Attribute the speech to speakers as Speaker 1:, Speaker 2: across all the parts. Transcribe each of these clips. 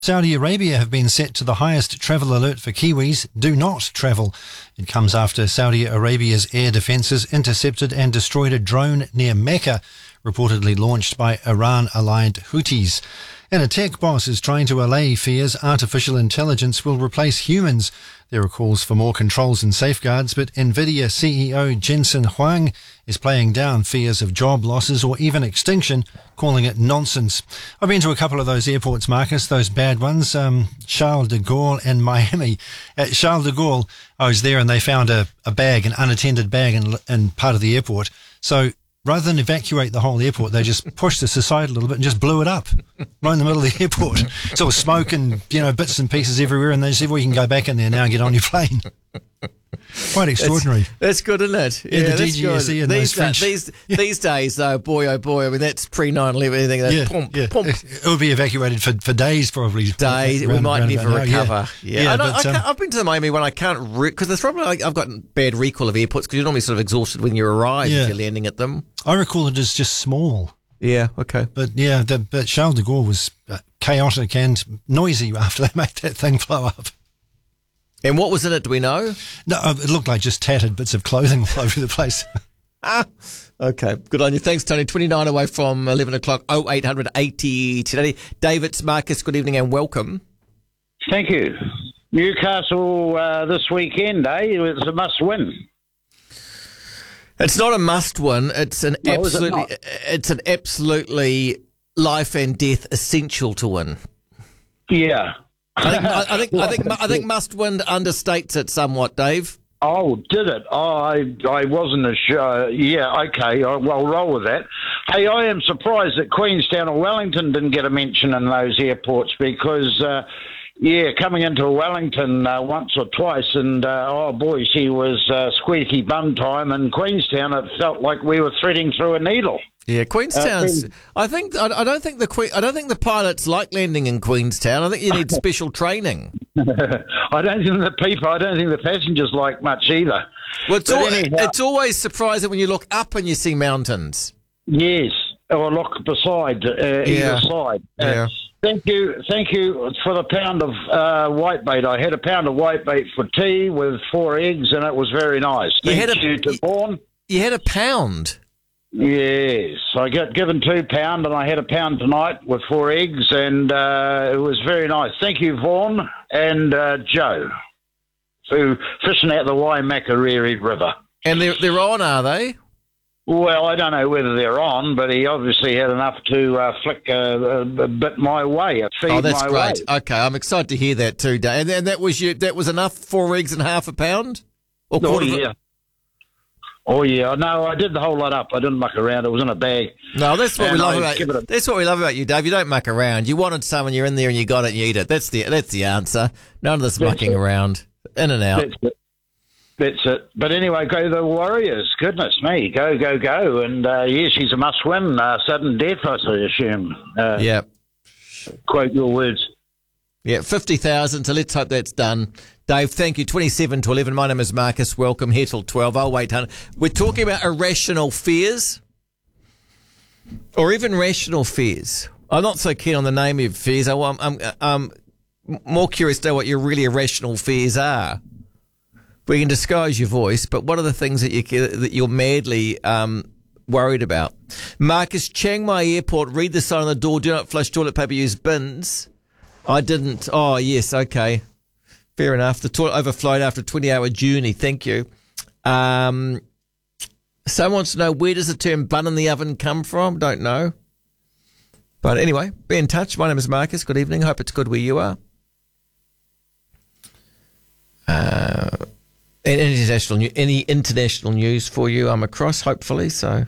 Speaker 1: Saudi Arabia have been set to the highest travel alert for Kiwis. Do not travel. It comes after Saudi Arabia's air defences intercepted and destroyed a drone near Mecca, reportedly launched by Iran-aligned Houthis. And a tech boss is trying to allay fears artificial intelligence will replace humans. There are calls for more controls and safeguards, but NVIDIA CEO Jensen Huang is playing down fears of job losses or even extinction, calling it nonsense. I've been to a couple of those airports, Marcus, those bad ones, Charles de Gaulle and Miami. At Charles de Gaulle, I was there and they found a bag, an unattended bag in part of the airport. So rather than evacuate the whole airport, they just pushed this aside a little bit and just blew it up right in the middle of the airport. So it was smoke and, bits and pieces everywhere, and they said, well, you can go back in there now and get on your plane. Quite extraordinary.
Speaker 2: That's good, isn't it?
Speaker 1: Yeah, the DGSE and those French.
Speaker 2: These days, though, boy, oh boy, I mean, that's pre-9/11, anything.
Speaker 1: It would be evacuated for days, probably.
Speaker 2: Days, we might never recover.
Speaker 1: Yeah.
Speaker 2: I've been to the Miami when I can't, because there's probably, I've got bad recall of airports, because you're normally sort of exhausted when you arrive if you're landing at them.
Speaker 1: I recall it as just small.
Speaker 2: Yeah, okay.
Speaker 1: But but Charles de Gaulle was chaotic and noisy after they made that thing blow up.
Speaker 2: And what was in it, do we know?
Speaker 1: No, it looked like just tattered bits of clothing all over the place.
Speaker 2: Okay, good on you. Thanks, Tony. 29 away from 11 o'clock, 0800 80 today. David, Marcus, good evening and welcome.
Speaker 3: Thank you. Newcastle this weekend, It's a must-win.
Speaker 2: It's not a must-win. It's an absolutely life and death essential to win.
Speaker 3: Yeah.
Speaker 2: I think must win understates it somewhat, Dave.
Speaker 3: Oh, did it? Oh, I wasn't as sure. Yeah, okay, I'll roll with that. Hey, I am surprised that Queenstown or Wellington didn't get a mention in those airports because, coming into Wellington once or twice and, he was squeaky bum time. In Queenstown, it felt like we were threading through a needle.
Speaker 2: Yeah, Queenstown's. I don't think the pilots like landing in Queenstown. I think you need special training.
Speaker 3: I don't think the passengers like much either.
Speaker 2: Well, it's always surprising when you look up and you see mountains.
Speaker 3: Yes, or look beside either side.
Speaker 2: Yeah.
Speaker 3: Thank you for the pound of whitebait. I had a pound of whitebait for tea with 4 eggs, and it was very nice. Thank you to Vaughan.
Speaker 2: You had a pound.
Speaker 3: Yes, I got given £2 and I had a pound tonight with 4 eggs and it was very nice. Thank you, Vaughan and Joe, who fishing out the Waimakariri River.
Speaker 2: And they're on, are they?
Speaker 3: Well, I don't know whether they're on, but he obviously had enough to flick a bit my way,
Speaker 2: that's great. Way. Okay, I'm excited to hear that too, Dave. And that was enough, 4 eggs and half a pound? Or quarter
Speaker 3: yeah. Oh yeah, no, I did the whole lot up. I didn't muck around. It was in a bag.
Speaker 2: No, that's what we love about you. That's what we love about you, Dave. You don't muck around. You wanted some, and you're in there, and you got it, and you eat it. That's the answer. None of this mucking around, in and out.
Speaker 3: That's it. But anyway, go the Warriors. Goodness me, go, and she's a must-win. Sudden death, I assume.
Speaker 2: Yeah.
Speaker 3: Quote your words.
Speaker 2: Yeah, 50,000. So let's hope that's done. Dave, thank you. 27 to 11. My name is Marcus. Welcome here till 12. I'll wait. We're talking about irrational fears or even rational fears. I'm not so keen on the name of fears. I'm more curious to know what your really irrational fears are. We can disguise your voice, but what are the things that you're madly worried about? Marcus, Chiang Mai Airport, read the sign on the door, do not flush toilet paper, use bins. I didn't. Oh, yes, okay. Fair enough. The toilet overflowed after a 20-hour journey. Thank you. Someone wants to know, where does the term bun in the oven come from? Don't know. But anyway, be in touch. My name is Marcus. Good evening. Hope it's good where you are. Any international news for you I'm across, hopefully. So,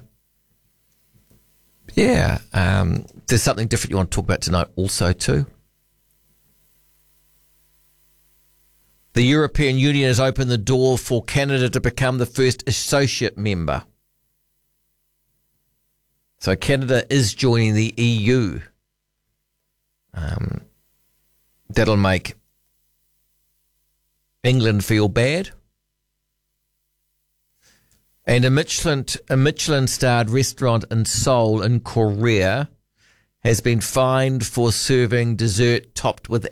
Speaker 2: yeah. There's something different you want to talk about tonight also too. The European Union has opened the door for Canada to become the first associate member. So Canada is joining the EU. That'll make England feel bad. And a Michelin-starred restaurant in Seoul in Korea has been fined for serving dessert topped with